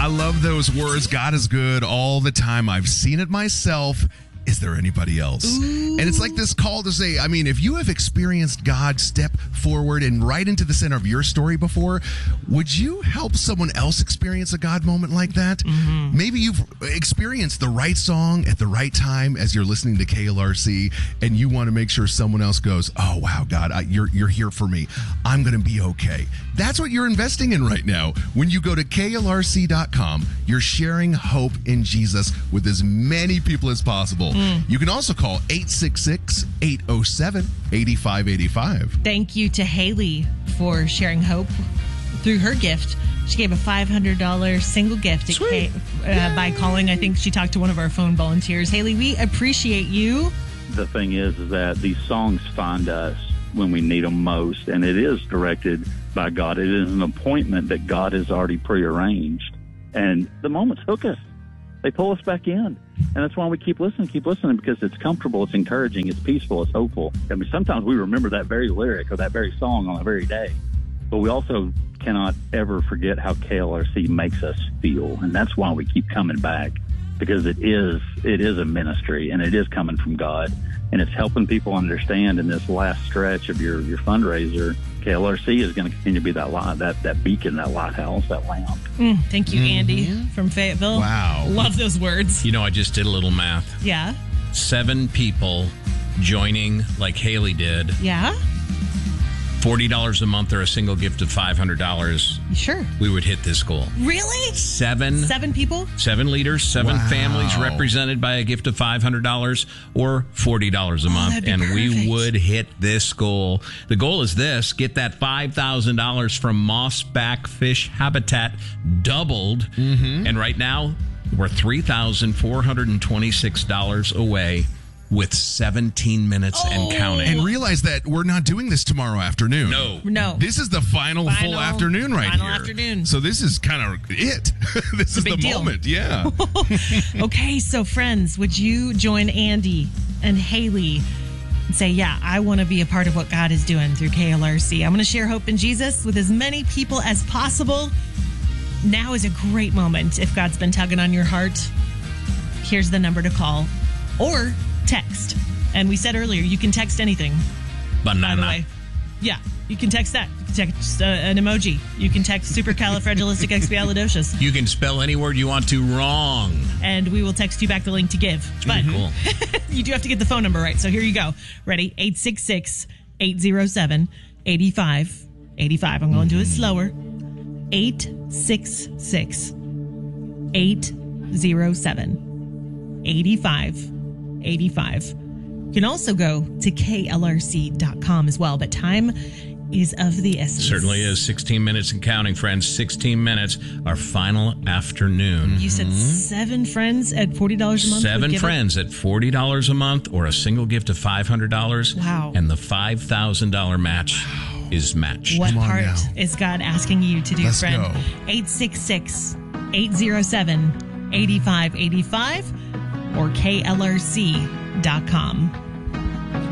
I love those words. God is good all the time. I've seen it myself. Is there anybody else? Ooh. And it's like this call to say, I mean, if you have experienced God step forward and right into the center of your story before, would you help someone else experience a God moment like that? Mm-hmm. Maybe you've experienced the right song at the right time as you're listening to KLRC, and you want to make sure someone else goes, oh, wow, God, you're here for me. I'm going to be okay. That's what you're investing in right now. When you go to KLRC.com, you're sharing hope in Jesus with as many people as possible. You can also call 866-807-8585. Thank you to Haley for sharing hope through her gift. She gave a $500 single gift by calling. I think she talked to one of our phone volunteers. Haley, we appreciate you. The thing is that these songs find us when we need them most, and it is directed by God. It is an appointment that God has already prearranged, and the moments hook us. They pull us back in, and that's why we keep listening, because it's comfortable, it's encouraging, it's peaceful, it's hopeful. I mean, sometimes we remember that very lyric or that very song on that very day, but we also cannot ever forget how KLRC makes us feel, and that's why we keep coming back, because it is a ministry, and it is coming from God, and it's helping people understand in this last stretch of your fundraiser. KLRC is going to continue to be that light, that beacon, that lighthouse, that lamp. Thank you, Andy from Fayetteville. Wow. Love those words. You know, I just did a little math. Yeah. 7 people joining like Haley did. Yeah. $40 a month or a single gift of $500. Sure. We would hit this goal. Really? 7 people? 7 leaders, 7 families represented by a gift of $500 or $40 a month. And perfect. We would hit this goal. The goal is this: get that $5,000 from Mossback Fish Habitat doubled. Mm-hmm. And right now, we're $3,426 away with 17 minutes and counting. And realize that we're not doing this tomorrow afternoon. No. This is the final full afternoon right final here. Afternoon. So this is kind of it. This is the moment. Yeah. Okay, so friends, would you join Andy and Haley and say, yeah, I want to be a part of what God is doing through KLRC. I'm going to share hope in Jesus with as many people as possible. Now is a great moment. If God's been tugging on your heart, here's the number to call. Or text. And we said earlier, you can text anything. Banana. By the way. Yeah, you can text that. You can text an emoji. You can text supercalifragilisticexpialidocious. You can spell any word you want to wrong. And we will text you back the link to give. But cool. You do have to get the phone number right. So here you go. Ready? 866-807-8585. I'm going to do it slower. 866-807-8585. You can also go to KLRC.com as well, but time is of the essence. Certainly is. 16 minutes and counting, friends. 16 minutes, our final afternoon. You said 7 friends at $40 a month? 7 friends at $40 a month or a single gift of $500. Wow. And the $5,000 match is matched. What part is God asking you to do, Let's friend? go. 866-807-8585 or KLRC.com.